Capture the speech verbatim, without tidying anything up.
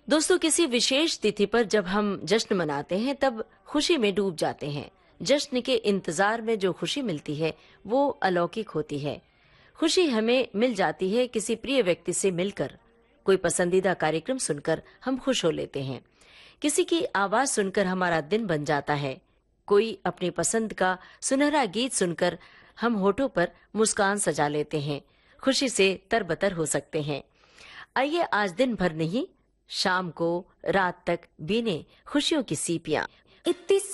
दोस्तों, किसी विशेष तिथि पर जब हम जश्न मनाते हैं तब खुशी में डूब जाते हैं। जश्न के इंतजार में जो खुशी मिलती है वो अलौकिक होती है। खुशी हमें मिल जाती है किसी प्रिय व्यक्ति से मिलकर, कोई पसंदीदा कार्यक्रम सुनकर हम खुश हो लेते हैं, किसी की आवाज सुनकर हमारा दिन बन जाता है, कोई अपनी पसंद का सुनहरा गीत सुनकर हम होठों पर मुस्कान सजा लेते हैं, खुशी से तरबतर हो सकते हैं। आइए आज दिन भर नहीं, शाम को रात तक बीने खुशियों की सीपियां। इतनी